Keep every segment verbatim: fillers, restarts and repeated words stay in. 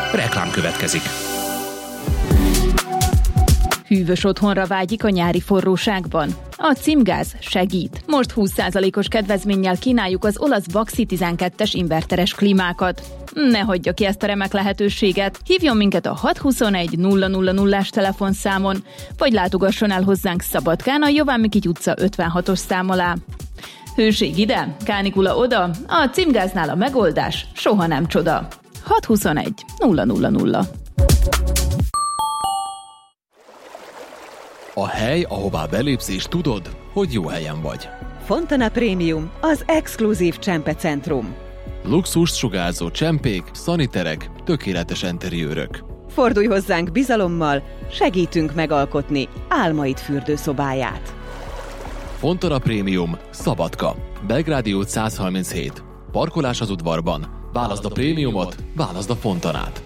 Reklám következik. Hűvös otthonra vágyik a nyári forróságban? A Címgáz segít. Most húsz százalékos kedvezménnyel kínáljuk az olasz Baxi tizenkettes inverteres klímákat. Ne hagyja ki ezt a remek lehetőséget. Hívjon minket a hat huszonegy nulla nulla nullás telefonszámon, vagy látogasson el hozzánk Szabadkán a Jován Mikity utca ötvenhatos szám alá. Hőség ide, kánikula oda, a Címgáznál a megoldás soha nem csoda. hat huszonegy nulla nulla nulla. A hely, ahová belépsz és tudod, hogy jó helyen vagy. Fontana Premium, az exkluzív csempecentrum. Luxust sugárzó csempék, szaniterek, tökéletes enteriőrök. Fordulj hozzánk bizalommal, segítünk megalkotni álmaid fürdőszobáját. Fontana Premium, Szabadka, Belgrádi út száz harminchét. Parkolás az udvarban. Válaszd a prémiumot, válaszd a Fontanát.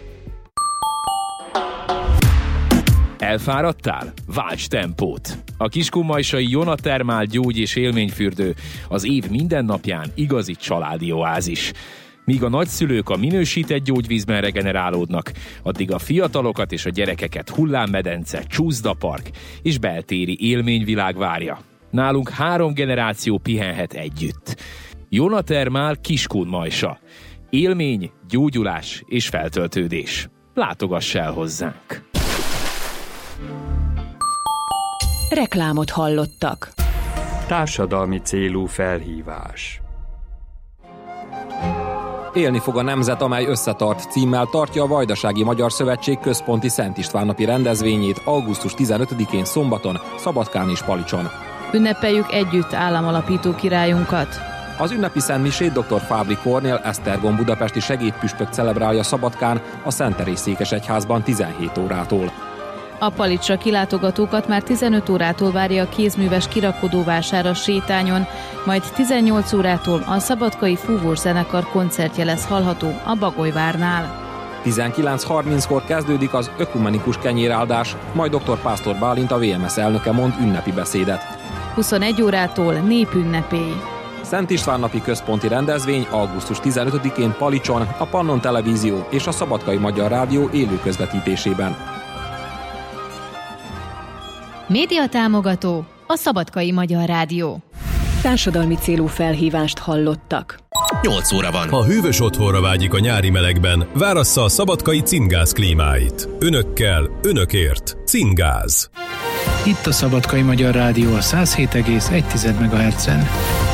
Elfáradtál? Válts tempót! A kiskunmajsai Jona Thermal gyógy- és élményfürdő az év minden napján igazi családi oázis. Míg a nagyszülők a minősített gyógyvízben regenerálódnak, addig a fiatalokat és a gyerekeket hullámmedence, csúszdapark és beltéri élményvilág várja. Nálunk három generáció pihenhet együtt. Jona Thermal Kiskunmajsa. Élmény, gyógyulás és feltöltődés. Látogass el hozzánk! Reklámot hallottak. Társadalmi célú felhívás. Élni fog a nemzet, amely összetart címmel tartja a Vajdasági Magyar Szövetség központi Szent István napi rendezvényét augusztus tizenötödikén szombaton, Szabadkán és Palicson. Ünnepeljük együtt államalapító királyunkat. Az ünnepi szentmisét dr. Fábri Kornél Esztergom budapesti segédpüspök celebrálja Szabadkán a Szent Teréz székesegyházban tizenhét órától. A Palicsra kilátogatókat már tizenöt órától várja a kézműves kirakodóvásár a sétányon, majd tizennyolc órától a szabadkai fúvós zenekar koncertje lesz hallható a Bagolyvárnál. tizenkilenc harminckor kezdődik az ökumenikus kenyéráldás, majd dr. Pásztor Bálint, a vé em es elnöke mond ünnepi beszédet. huszonegy órától népünnepély. Szent István napi központi rendezvény augusztus tizenötödikén Palicson, a Pannon Televízió és a Szabadkai Magyar Rádió élő közvetítésében. Média támogató a Szabadkai Magyar Rádió. Társadalmi célú felhívást hallottak. nyolc óra van. Ha hűvös otthonra vágyik a nyári melegben, várassza a szabadkai Címgáz klímáit. Önökkel, önökért. Címgáz. Itt a Szabadkai Magyar Rádió a száz hét egész egy megahertzen.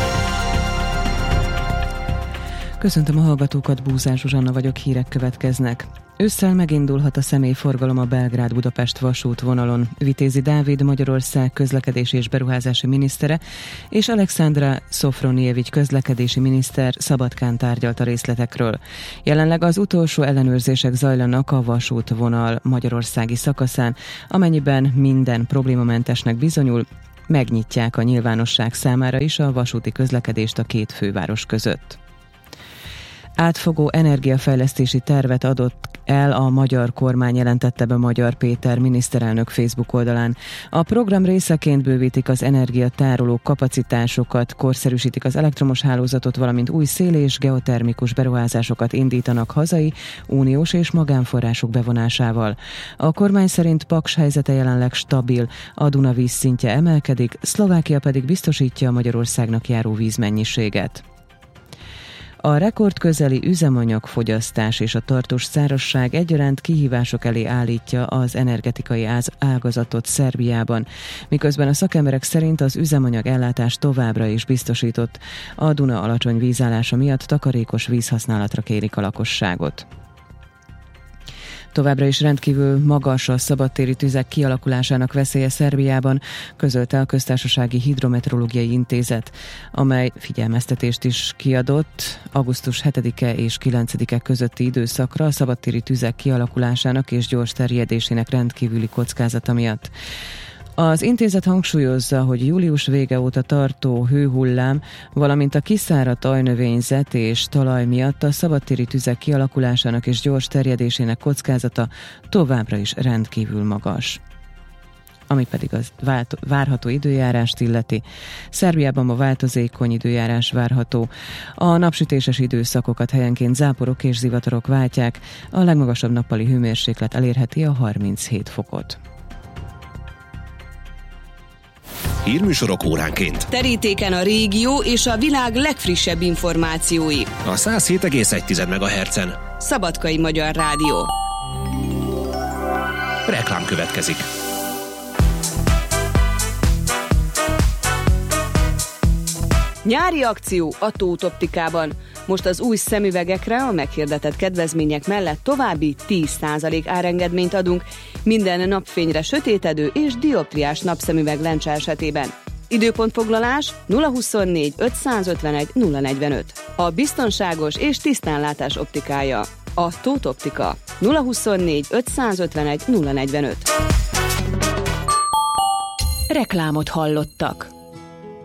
Köszöntöm a hallgatókat, Búzás Zsuzsanna vagyok, hírek következnek. Ősszel megindulhat a személyforgalom a Belgrád-Budapest vasútvonalon. Vitézi Dávid, Magyarország közlekedési és beruházási minisztere, és Alexandra Szofronievics közlekedési miniszter Szabadkán tárgyalt a részletekről. Jelenleg az utolsó ellenőrzések zajlanak a vasútvonal magyarországi szakaszán, amennyiben minden problémamentesnek bizonyul, megnyitják a nyilvánosság számára is a vasúti közlekedést a két főváros között. Átfogó energiafejlesztési tervet adott el a magyar kormány, jelentette be Magyar Péter miniszterelnök Facebook oldalán. A program részeként bővítik az energiatároló kapacitásokat, korszerűsítik az elektromos hálózatot, valamint új szél- és geotermikus beruházásokat indítanak hazai, uniós és magánforrások bevonásával. A kormány szerint Paks helyzete jelenleg stabil, a Duna vízszintje emelkedik, Szlovákia pedig biztosítja a Magyarországnak járó vízmennyiséget. A rekordközeli üzemanyagfogyasztás és a tartós szárazság egyaránt kihívások elé állítja az energetikai ágazatot Szerbiában, miközben a szakemberek szerint az üzemanyag ellátás továbbra is biztosított. A Duna alacsony vízállása miatt takarékos vízhasználatra kérik a lakosságot. Továbbra is rendkívül magas a szabadtéri tüzek kialakulásának veszélye Szerbiában, közölte a Köztársasági Hidrometeorológiai Intézet, amely figyelmeztetést is kiadott augusztus hetedike és kilencedike közötti időszakra a szabadtéri tüzek kialakulásának és gyors terjedésének rendkívüli kockázata miatt. Az intézet hangsúlyozza, hogy július vége óta tartó hőhullám, valamint a kiszáradt ajnövényzet és talaj miatt a szabadtéri tüzek kialakulásának és gyors terjedésének kockázata továbbra is rendkívül magas. ami pedig az vált- várható időjárást illeti. Szerbiában ma változékony időjárás várható. A napsütéses időszakokat helyenként záporok és zivatarok váltják, a legmagasabb nappali hőmérséklet elérheti a harminchét fokot. Hírműsorok óránként. Terítéken a régió és a világ legfrissebb információi. A száz hét egész egy megahertzen. Szabadkai Magyar Rádió. Reklám következik. Nyári akció a Tóth Optikában. Most az új szemüvegekre a meghirdetett kedvezmények mellett további tíz százalék árengedményt adunk minden napfényre sötétedő és dioptriás napszemüveg lencse esetében. Időpontfoglalás nulla huszonnégy ötszázötvenegy nulla negyvenöt. A biztonságos és tisztánlátás optikája. A Tóth Optika. nulla huszonnégy ötszázötvenegy nulla negyvenöt. Reklámot hallottak.